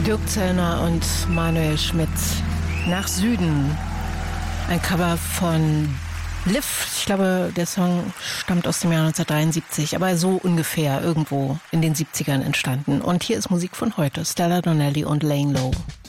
Jörg Zellner und Manuel Schmidt, Nach Süden. Ein Cover von Liv. Ich glaube, der Song stammt aus dem Jahr 1973, aber so ungefähr irgendwo in den 70ern entstanden. Und hier ist Musik von heute, Stella Donnelly und Layne Low.